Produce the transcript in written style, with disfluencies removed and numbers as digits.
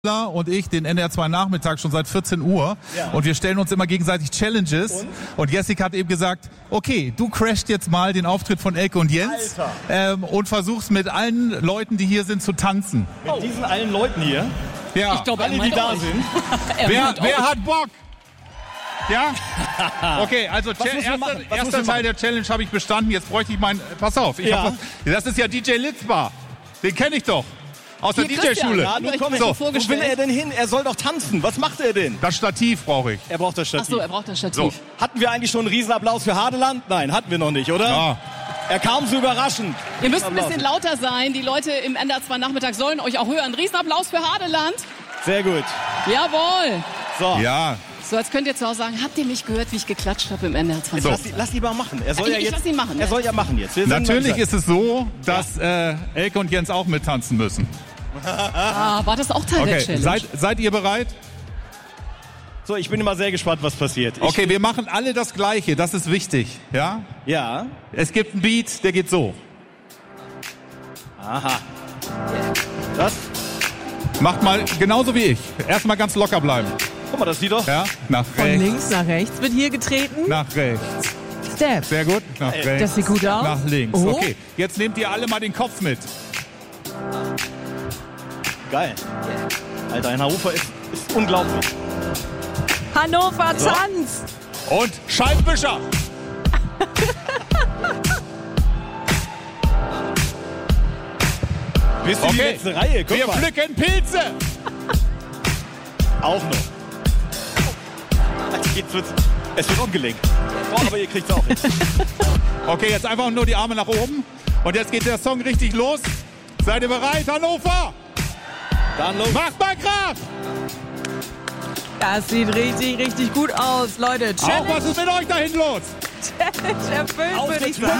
und ich den NDR 2 Nachmittag schon seit 14 Uhr und wir stellen uns immer gegenseitig Challenges und Jessica hat eben gesagt, okay, du crashst jetzt mal den Auftritt von Elke und Jens und versuchst mit allen Leuten, die hier sind, zu tanzen. Mit diesen allen Leuten hier? Ja. Ich glaube, alle, die da sind. Wer hat Bock? Ja? Okay, also erster Teil der Challenge habe ich bestanden. Jetzt bräuchte ich pass auf, das ist ja DJ Litzbar. Den kenne ich doch. Aus der DJ-Schule. Ja, wo will er denn hin? Er soll doch tanzen. Was macht er denn? Das Stativ brauche ich. Er braucht das Stativ. Ach so, er braucht das Stativ. So. Hatten wir eigentlich schon einen Riesenapplaus für Hadeland? Nein, hatten wir noch nicht, oder? Ja. Er kam so überraschend. Ihr müsst ein bisschen lauter sein. Die Leute im NDR 2 Nachmittag sollen euch auch hören. Riesenapplaus für Hadeland. Sehr gut. Jawohl. So. Ja. So, jetzt könnt ihr zu Hause sagen, habt ihr mich gehört, wie ich geklatscht habe im NDR 2? So. Lass ihn mal machen. Er soll lass ihn machen. Er soll ja machen jetzt. Natürlich ist es so, dass Elke und Jens auch mittanzen müssen. War das auch Teil der Challenge? Seid ihr bereit? So, ich bin immer sehr gespannt, was passiert. Okay, wir machen alle das Gleiche, das ist wichtig, ja? Ja. Es gibt einen Beat, der geht so. Aha. Das? Macht mal genauso wie ich. Erstmal ganz locker bleiben. Guck mal, das sieht doch. Ja, nach Von rechts. links nach rechts wird hier getreten. Nach rechts. Step. Sehr gut. Nach rechts. Das sieht gut aus. Nach links. Oh. Okay, jetzt nehmt ihr alle mal den Kopf mit. Geil. Alter, ein Hannover ist unglaublich. Hannover tanzt. Und Scheibenwischer. Bis in die letzte Reihe. Guck wir mal. pflücken Pilze. Auch noch. Es wird ungelenkt. Oh, aber ihr kriegt's auch hin. Okay, jetzt einfach nur die Arme nach oben. Und jetzt geht der Song richtig los. Seid ihr bereit, Hannover? Dann los. Macht mal Kraft! Das sieht richtig, richtig gut aus, Leute. Auch was ist mit euch da hinten los? Challenge erfüllt, würde ich sagen.